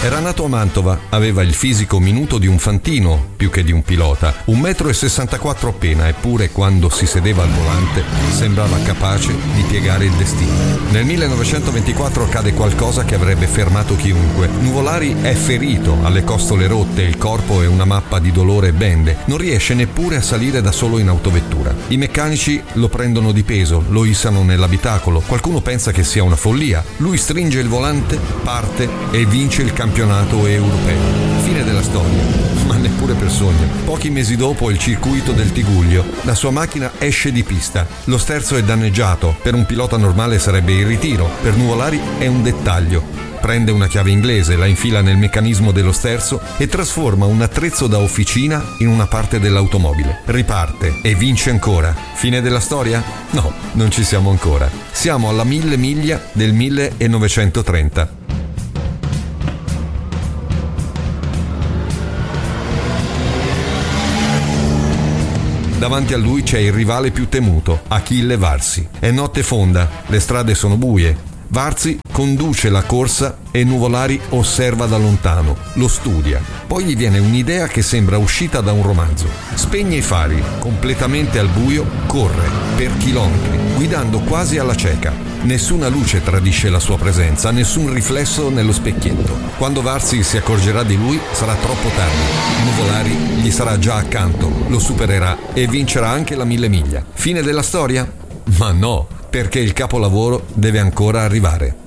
Era nato a Mantova, aveva il fisico minuto di un fantino più che di un pilota, 1,64 m appena, eppure quando si sedeva al volante sembrava capace di piegare il destino. Nel 1924 accade qualcosa che avrebbe fermato chiunque. Nuvolari è ferito, ha le costole rotte, il corpo è una mappa di dolore e bende, non riesce neppure a salire da solo in autovettura. I meccanici lo prendono di peso, lo issano nell'abitacolo, qualcuno pensa che sia una follia. Lui stringe il volante, parte e vince il campionato europeo. Fine della storia, ma neppure per sogno. Pochi mesi dopo il circuito del Tiguglio, la sua macchina esce di pista, lo sterzo è danneggiato, per un pilota normale sarebbe il ritiro, per Nuvolari è un dettaglio. Prende una chiave inglese, la infila nel meccanismo dello sterzo e trasforma un attrezzo da officina in una parte dell'automobile. Riparte e vince ancora. Fine della storia? No, non ci siamo ancora. Siamo alla 1000 miglia del 1930. Davanti a lui c'è il rivale più temuto, Achille Varzi. È notte fonda, le strade sono buie. Varzi conduce la corsa e Nuvolari osserva da lontano, lo studia. Poi gli viene un'idea che sembra uscita da un romanzo. Spegne i fari, completamente al buio, corre per chilometri, guidando quasi alla cieca. Nessuna luce tradisce la sua presenza, nessun riflesso nello specchietto. Quando Varzi si accorgerà di lui sarà troppo tardi. Nuvolari gli sarà già accanto, lo supererà e vincerà anche la 1000 miglia. Fine della storia? Ma no, perché il capolavoro deve ancora arrivare.